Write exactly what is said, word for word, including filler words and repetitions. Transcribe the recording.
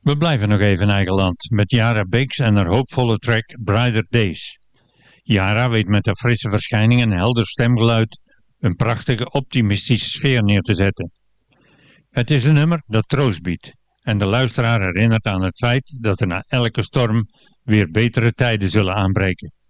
We blijven nog even in eigen land met Yara Bakes en haar hoopvolle track Brighter Days. Yara weet met haar frisse verschijning en helder stemgeluid een prachtige optimistische sfeer neer te zetten. Het is een nummer dat troost biedt en de luisteraar herinnert aan het feit dat er na elke storm weer betere tijden zullen aanbreken.